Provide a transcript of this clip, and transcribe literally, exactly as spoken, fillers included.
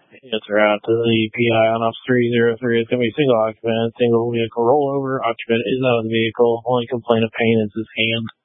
Answer out to the P I on Ops three zero three. It's going to be single occupant, single vehicle rollover. Occupant is out of the vehicle. Only complaint of pain is his hand.